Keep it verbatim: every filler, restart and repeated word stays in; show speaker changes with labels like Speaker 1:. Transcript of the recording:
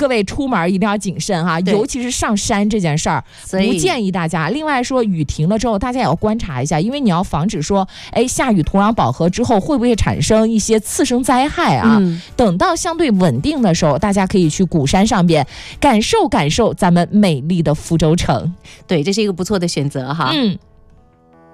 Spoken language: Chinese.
Speaker 1: 各位出门一定要谨慎哈，尤其是上山这件事儿，不建议大家。另外说，雨停了之后，大家也要观察一下，因为你要防止说，哎，下雨土壤饱和之后会不会产生一些次生灾害啊？嗯、等到相对稳定的时候，大家可以去鼓山上边感受感受咱们美丽的福州城。
Speaker 2: 对，这是一个不错的选择哈。
Speaker 1: 嗯。